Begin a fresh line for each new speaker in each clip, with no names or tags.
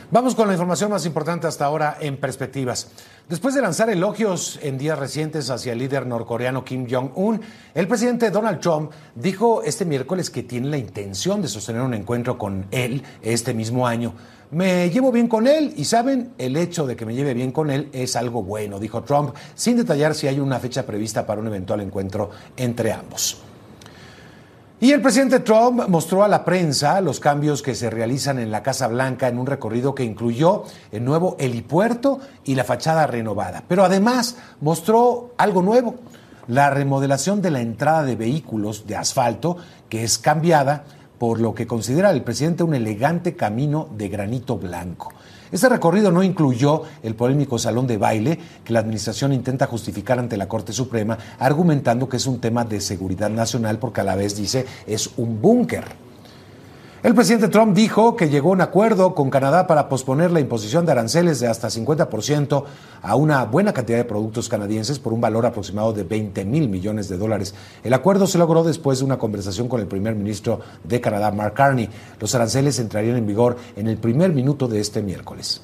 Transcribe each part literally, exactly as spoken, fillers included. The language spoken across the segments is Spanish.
Vamos con la información más importante hasta ahora en Perspectivas. Después de lanzar elogios en días recientes hacia el líder norcoreano Kim Jong-un, el presidente Donald Trump dijo este miércoles que tiene la intención de sostener un encuentro con él este mismo año. Me llevo bien con él y, ¿saben? El hecho de que me lleve bien con él es algo bueno, dijo Trump, sin detallar si hay una fecha prevista para un eventual encuentro entre ambos. Y el presidente Trump mostró a la prensa los cambios que se realizan en la Casa Blanca en un recorrido que incluyó el nuevo helipuerto y la fachada renovada. Pero además mostró algo nuevo, la remodelación de la entrada de vehículos de asfalto, que es cambiada por lo que considera el presidente un elegante camino de granito blanco. Este recorrido no incluyó el polémico salón de baile que la administración intenta justificar ante la Corte Suprema, argumentando que es un tema de seguridad nacional porque a la vez dice es un búnker. El presidente Trump dijo que llegó a un acuerdo con Canadá para posponer la imposición de aranceles de hasta cincuenta por ciento a una buena cantidad de productos canadienses por un valor aproximado de veinte mil millones de dólares. El acuerdo se logró después de una conversación con el primer ministro de Canadá, Mark Carney. Los aranceles entrarían en vigor en el primer minuto de este miércoles.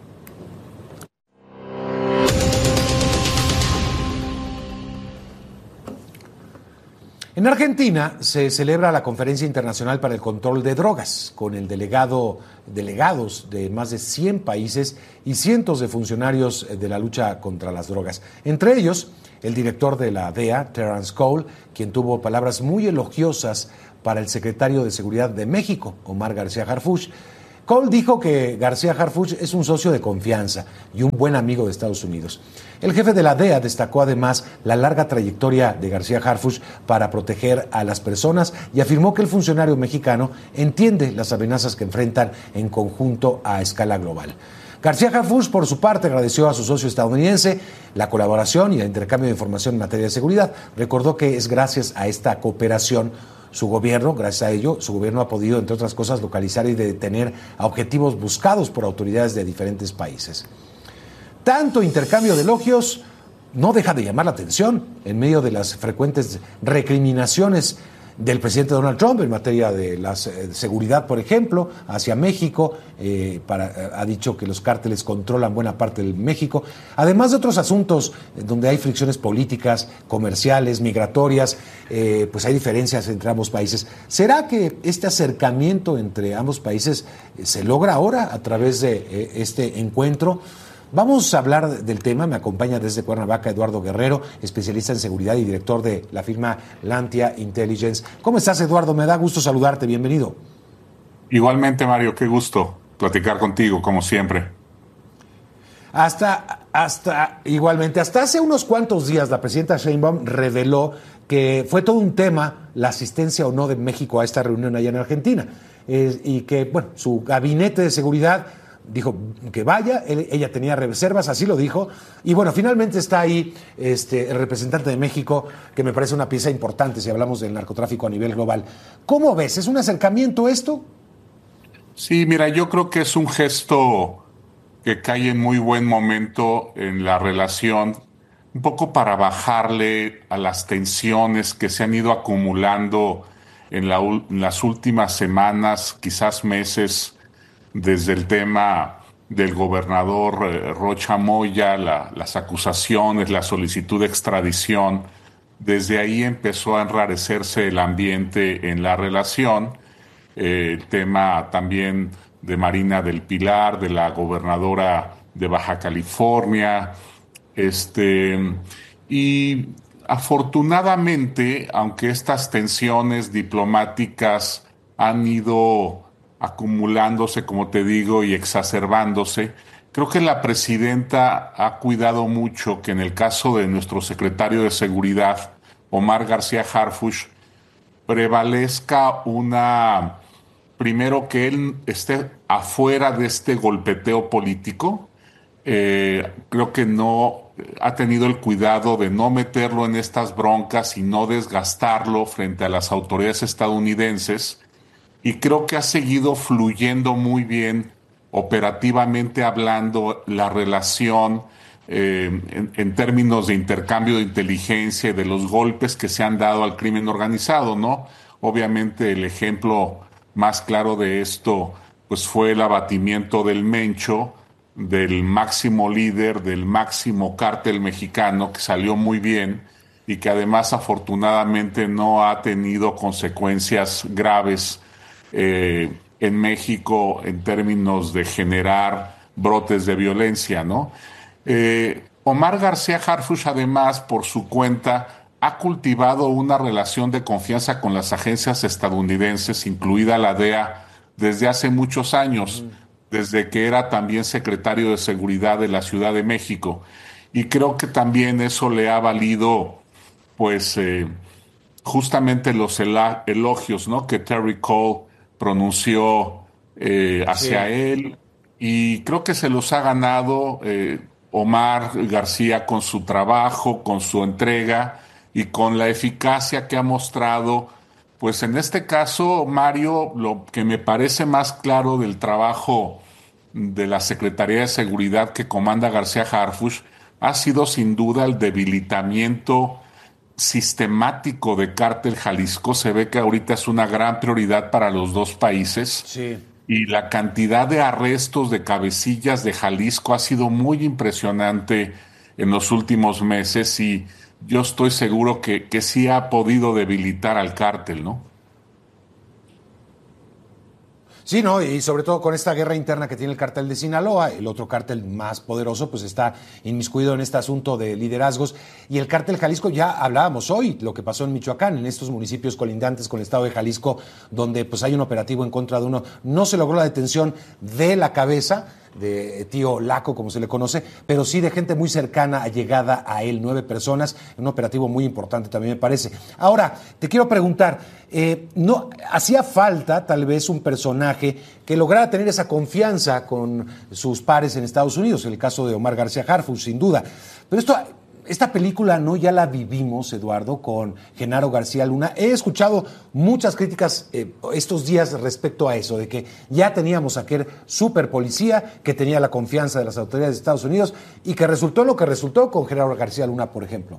En Argentina se celebra la Conferencia Internacional para el Control de Drogas, con el delegado, delegados de más de cien países y cientos de funcionarios de la lucha contra las drogas. Entre ellos, el director de la D E A, Terrence Cole, quien tuvo palabras muy elogiosas para el secretario de Seguridad de México, Omar García Harfuch. Cole dijo que García Harfuch es un socio de confianza y un buen amigo de Estados Unidos. El jefe de la D E A destacó además la larga trayectoria de García Harfuch para proteger a las personas y afirmó que el funcionario mexicano entiende las amenazas que enfrentan en conjunto a escala global. García Harfuch, por su parte, agradeció a su socio estadounidense la colaboración y el intercambio de información en materia de seguridad. Recordó que es gracias a esta cooperación su gobierno, gracias a ello, su gobierno ha podido, entre otras cosas, localizar y detener a objetivos buscados por autoridades de diferentes países. Tanto intercambio de elogios no deja de llamar la atención en medio de las frecuentes recriminaciones del presidente Donald Trump en materia de la seguridad, por ejemplo, hacia México. Eh, para, ha dicho que los cárteles controlan buena parte de México, además de otros asuntos donde hay fricciones políticas, comerciales, migratorias, eh, pues hay diferencias entre ambos países. ¿Será que este acercamiento entre ambos países se logra ahora a través de eh, este encuentro? Vamos a hablar del tema. Me acompaña desde Cuernavaca Eduardo Guerrero, especialista en seguridad y director de la firma Lantia Intelligence. ¿Cómo estás, Eduardo? Me da gusto saludarte. Bienvenido.
Igualmente, Mario. Qué gusto platicar contigo, como siempre.
Hasta, hasta, igualmente, hasta hace unos cuantos días la presidenta Sheinbaum reveló que fue todo un tema la asistencia o no de México a esta reunión allá en Argentina. Eh, y que, bueno, su gabinete de seguridad dijo que vaya, él, ella tenía reservas, así lo dijo, y bueno, finalmente está ahí este, el representante de México, que me parece una pieza importante si hablamos del narcotráfico a nivel global. ¿Cómo ves? ¿Es un acercamiento esto?
Sí, mira, yo creo que es un gesto que cae en muy buen momento en la relación, un poco para bajarle a las tensiones que se han ido acumulando en, la, en las últimas semanas, quizás meses, desde el tema del gobernador eh, Rocha Moya, la, las acusaciones, la solicitud de extradición. Desde ahí empezó a enrarecerse el ambiente en la relación. Eh, el tema también de Marina del Pilar, de la gobernadora de Baja California. Este, y afortunadamente, aunque estas tensiones diplomáticas han ido acumulándose, como te digo, y exacerbándose, creo que la presidenta ha cuidado mucho que en el caso de nuestro secretario de Seguridad, Omar García Harfuch, prevalezca una, primero que él esté afuera de este golpeteo político. Eh, creo que no ha tenido el cuidado de no meterlo en estas broncas y no desgastarlo frente a las autoridades estadounidenses. Y creo que ha seguido fluyendo muy bien, operativamente hablando, la relación eh, en, en términos de intercambio de inteligencia y de los golpes que se han dado al crimen organizado, ¿no? Obviamente el ejemplo más claro de esto pues fue el abatimiento del Mencho, del máximo líder, del máximo cártel mexicano, que salió muy bien y que además afortunadamente no ha tenido consecuencias graves eh, en México en términos de generar brotes de violencia, ¿no? Eh, Omar García Harfuch, además, por su cuenta, ha cultivado una relación de confianza con las agencias estadounidenses, incluida la D E A, desde hace muchos años, desde que era también secretario de Seguridad de la Ciudad de México. Y creo que también eso le ha valido, pues, eh, justamente los ela- elogios, ¿no?, que Terry Cole pronunció eh, hacia
Sí.
él, y creo que se los ha ganado eh, Omar García con su trabajo, con su entrega y con la eficacia que ha mostrado. Pues en este caso, Mario, lo que me parece más claro del trabajo de la Secretaría de Seguridad que comanda García Harfuch ha sido sin duda el debilitamiento sistemático de Cártel Jalisco. Se ve que ahorita es una gran prioridad para los dos países,
Sí.
y la cantidad de arrestos de cabecillas de Jalisco ha sido muy impresionante en los últimos meses, y yo estoy seguro que, que sí ha podido debilitar al cártel, ¿no?
Sí, no, y sobre todo con esta guerra interna que tiene el cártel de Sinaloa, el otro cártel más poderoso, pues está inmiscuido en este asunto de liderazgos. Y el cártel Jalisco, ya hablábamos hoy, lo que pasó en Michoacán, en estos municipios colindantes con el estado de Jalisco, donde pues hay un operativo en contra de uno. No se logró la detención de la cabeza, de tío Laco, como se le conoce, pero sí de gente muy cercana, allegada a él, nueve personas, un operativo muy importante también me parece. Ahora, te quiero preguntar, eh, ¿no hacía falta tal vez un personaje que lograra tener esa confianza con sus pares en Estados Unidos? En el caso de Omar García Harfuch, sin duda. Pero esto... Esta película no ya la vivimos, Eduardo, con Genaro García Luna. He escuchado muchas críticas eh, estos días respecto a eso, de que ya teníamos a aquel super policía que tenía la confianza de las autoridades de Estados Unidos y que resultó lo que resultó con Genaro García Luna, por ejemplo.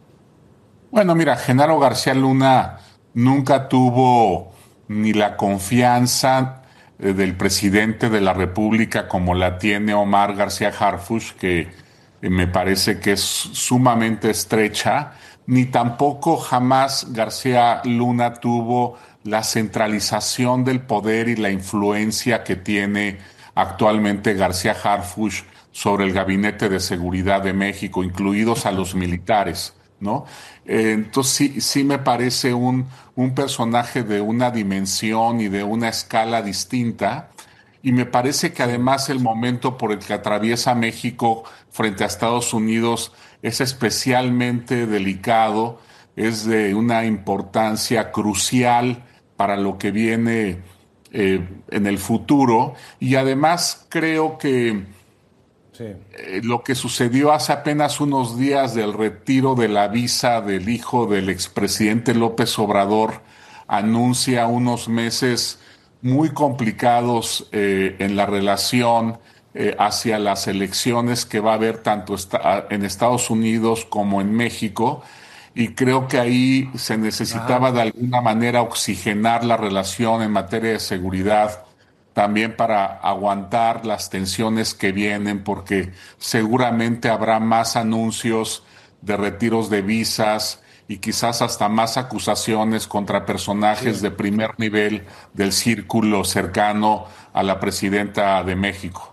Bueno, mira, Genaro García Luna nunca tuvo ni la confianza eh, del presidente de la República como la tiene Omar García Harfuch, que eh, me parece que es sumamente estrecha, ni tampoco jamás García Luna tuvo la centralización del poder y la influencia que tiene actualmente García Harfuch sobre el Gabinete de Seguridad de México, incluidos a los militares, ¿no? Eh, entonces sí, sí me parece un, un personaje de una dimensión y de una escala distinta, y me parece que
Sí.
además el momento por el que atraviesa México frente a Estados Unidos es especialmente delicado, es de una importancia crucial para lo que viene eh, en el futuro, y además creo que
Sí.
eh, lo que sucedió hace apenas unos días del retiro de la visa del hijo del expresidente López Obrador anuncia unos meses muy complicados eh, en la relación eh, hacia las elecciones que va a haber tanto esta- en Estados Unidos como en México. Y creo que ahí se necesitaba
Ajá.
de alguna manera oxigenar la relación en materia de seguridad, también para aguantar las tensiones que vienen, porque seguramente habrá más anuncios de retiros de visas y quizás hasta más acusaciones contra personajes
Sí.
de primer nivel del círculo cercano a la presidenta de México.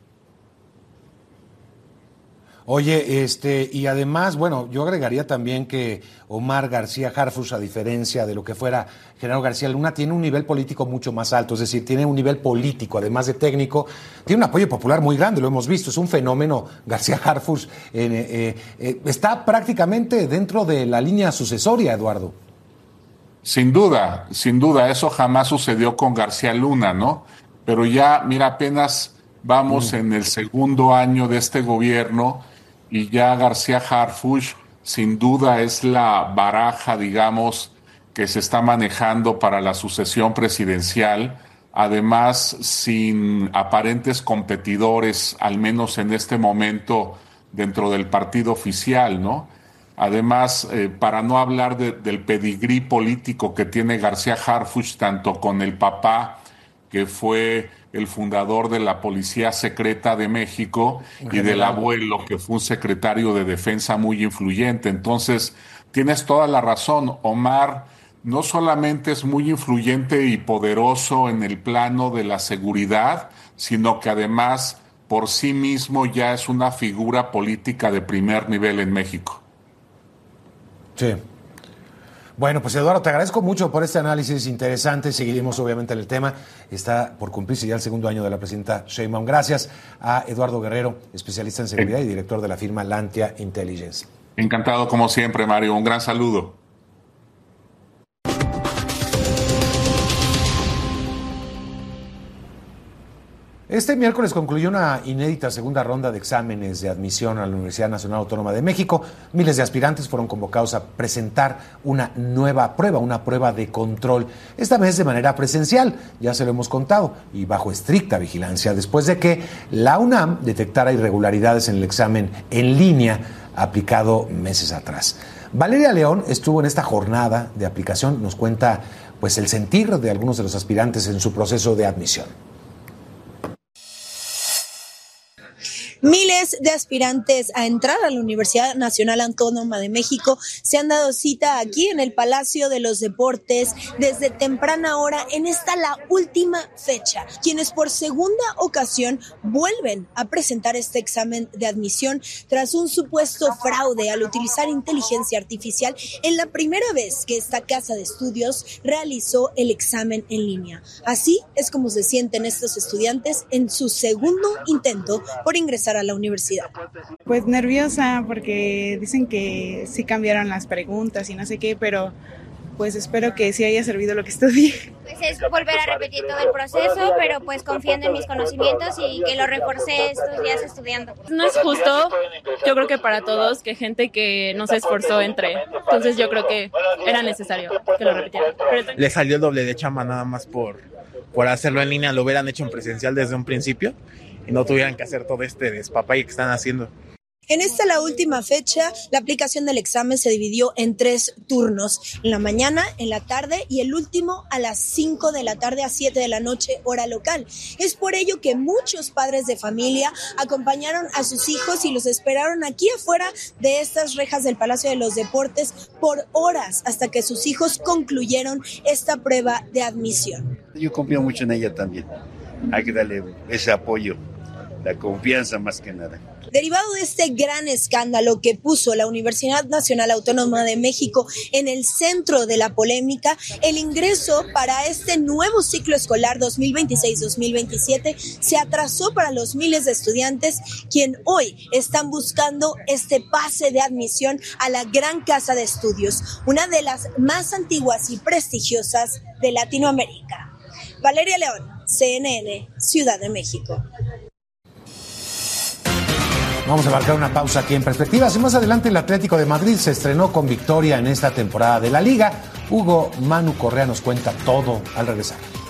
Oye, este, y además, bueno, yo agregaría también que Omar García Harfuch, a diferencia de lo que fuera Genaro García Luna, tiene un nivel político mucho más alto, es decir, tiene un nivel político, además de técnico, tiene un apoyo popular muy grande, lo hemos visto, es un fenómeno García Harfuch, eh, eh, eh, está prácticamente dentro de la línea sucesoria, Eduardo.
Sin duda, sin duda, eso jamás sucedió con García Luna, ¿no? Pero ya, mira, apenas vamos en el segundo año de este gobierno, y ya García Harfuch sin duda es la baraja, digamos, que se está manejando para la sucesión presidencial, además sin aparentes competidores, al menos en este momento, dentro del partido oficial, ¿no? Además, eh, para no hablar de- del pedigrí político que tiene García Harfuch, tanto con el papá, que fue el fundador de la Policía Secreta de México, y del abuelo, que fue un secretario de defensa muy influyente. Entonces, tienes toda la razón. Omar no solamente es muy influyente y poderoso en el plano de la seguridad, sino que además por sí mismo ya es una figura política de primer nivel en México.
Sí. Bueno, pues Eduardo, te agradezco mucho por este análisis interesante. Seguiremos obviamente en el tema. Está por cumplirse ya el segundo año de la presidenta Sheinbaum. Gracias a Eduardo Guerrero, especialista en seguridad y director de la firma Lantia Intelligence.
Encantado como siempre, Mario. Un gran saludo.
Este miércoles concluyó una inédita segunda ronda de exámenes de admisión a la Universidad Nacional Autónoma de México. Miles de aspirantes fueron convocados a presentar una nueva prueba, una prueba de control, esta vez de manera presencial, ya se lo hemos contado, y bajo estricta vigilancia, después de que la UNAM detectara irregularidades en el examen en línea aplicado meses atrás. Valeria León estuvo en esta jornada de aplicación, nos cuenta pues el sentir de algunos de los aspirantes en su proceso de admisión.
Miles de aspirantes a entrar a la Universidad Nacional Autónoma de México se han dado cita aquí en el Palacio de los Deportes desde temprana hora en esta la última fecha, quienes por segunda ocasión vuelven a presentar este examen de admisión tras un supuesto fraude al utilizar inteligencia artificial en la primera vez que esta casa de estudios realizó el examen en línea. Así es como se sienten estos estudiantes en su segundo intento por ingresar a la universidad.
Pues nerviosa porque dicen que sí cambiaron las preguntas y no sé qué, pero pues espero que sí haya servido lo que estudié.
Pues es volver a repetir todo el proceso, pero pues confiando en mis conocimientos y que lo reforcé estos días estudiando.
No es justo, yo creo que para todos, que gente que no se esforzó entre. Entonces yo creo que era necesario que lo repitieran. Pero...
Le salió el doble de chamba nada más por, por hacerlo en línea, lo hubieran hecho en presencial desde un principio y no tuvieran que hacer todo este despapalle que están haciendo.
En esta la última fecha, la aplicación del examen se dividió en tres turnos, en la mañana, en la tarde y el último a las cinco de la tarde a siete de la noche, hora local. Es por ello que muchos padres de familia acompañaron a sus hijos y los esperaron aquí afuera de estas rejas del Palacio de los Deportes por horas hasta que sus hijos concluyeron esta prueba de admisión.
Yo confío mucho en ella también, hay que darle ese apoyo, la confianza más que nada.
Derivado de este gran escándalo que puso la Universidad Nacional Autónoma de México en el centro de la polémica, el ingreso para este nuevo ciclo escolar dos mil veintiséis dos mil veintisiete se atrasó para los miles de estudiantes quien hoy están buscando este pase de admisión a la Gran Casa de Estudios, una de las más antiguas y prestigiosas de Latinoamérica. Valeria León, C N N, Ciudad de México.
Vamos a marcar una pausa aquí en Perspectivas y más adelante el Atlético de Madrid se estrenó con victoria en esta temporada de la Liga. Hugo Manu Correa nos cuenta todo al regresar.